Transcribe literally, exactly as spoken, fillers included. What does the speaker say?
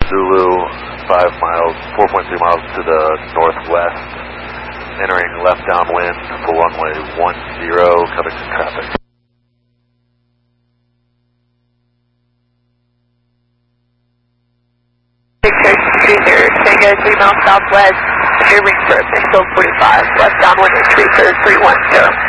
Zulu, five miles, four point three miles to the northwest, entering left downwind for runway one zero, Covington traffic. Victor three zero, Tango three miles southwest, steering for official forty-five, left downwind retreat for three one zero.